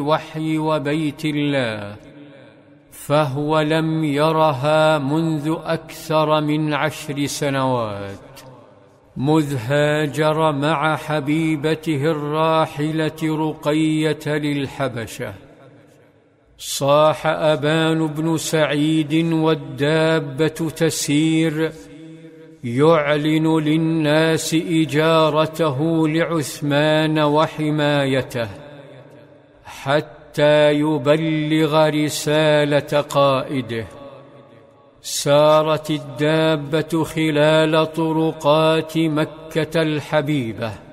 الوحي وبيت الله، فهو لم يرها منذ أكثر من 10 سنوات، مذ هاجر مع حبيبته الراحلة رقية للحبشة. صاح أبان بن سعيد والدابة تسير يعلن للناس إجارته لعثمان وحمايته حتى يبلغ رسالة قائده. سارت الدابة خلال طرقات مكة الحبيبة